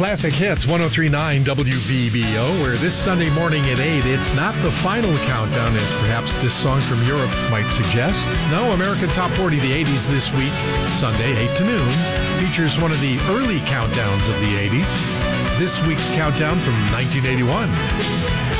Classic Hits 103.9 WVBO, where this Sunday morning at 8, it's not the final countdown as perhaps this song from Europe might suggest. No, American Top 40 the 80s this week, Sunday 8 to noon, features one of the early countdowns of the 80s. This week's countdown from 1981.